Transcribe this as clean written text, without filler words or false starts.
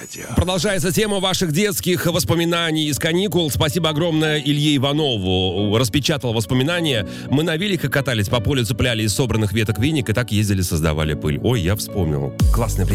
Радио. Продолжается тема ваших детских воспоминаний из каникул. Спасибо огромное Илье Иванову. Распечатал воспоминания. Мы на великах катались по полю, цепляли из собранных веток веник и так ездили, создавали пыль. Ой, я вспомнил. Классный